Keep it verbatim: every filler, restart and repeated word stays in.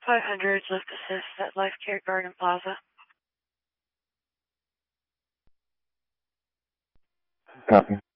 five hundred, lift assist at Life Care Garden Plaza. Copy.